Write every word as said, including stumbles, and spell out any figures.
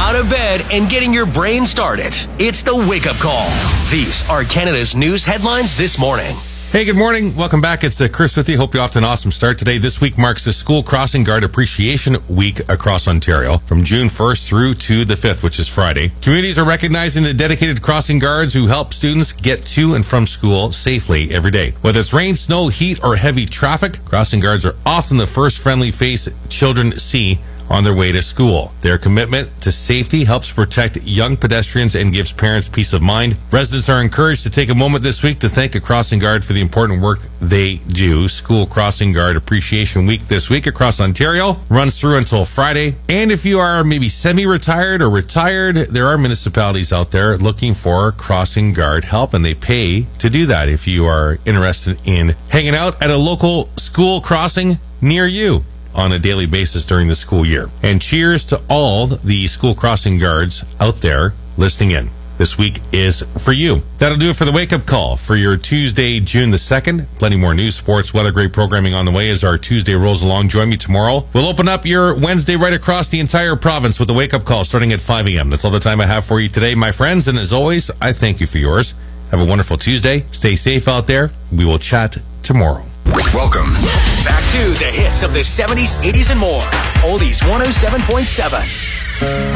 out of bed and getting your brain started. It's the Wake Up Call. These are Canada's news headlines this morning. Hey, good morning. Welcome back. It's uh, Chris with you. Hope you're off to an awesome start today. This week marks the School Crossing Guard Appreciation Week across Ontario from June first through to the fifth, which is Friday. Communities are recognizing the dedicated crossing guards who help students get to and from school safely every day. Whether it's rain, snow, heat, or heavy traffic, crossing guards are often the first friendly face children see on their way to school. Their commitment to safety helps protect young pedestrians and gives parents peace of mind. Residents are encouraged to take a moment this week to thank a crossing guard for the important work they do. School Crossing Guard Appreciation Week this week across Ontario runs through until Friday. And if you are maybe semi-retired or retired, there are municipalities out there looking for crossing guard help, and they pay to do that if you are interested in hanging out at a local school crossing near you on a daily basis during the school year. And cheers to all the school crossing guards out there listening in. This week is for you. That'll do it for the Wake Up Call for your Tuesday, June the second. Plenty more news, sports, weather, great programming on the way as our Tuesday rolls along. Join me tomorrow. We'll open up your Wednesday right across the entire province with the Wake Up Call starting at five a.m. That's all the time I have for you today, my friends. And as always, I thank you for yours. Have a wonderful Tuesday. Stay safe out there. We will chat tomorrow. Welcome back to the hits of the seventies, eighties, and more. Oldies one oh seven point seven.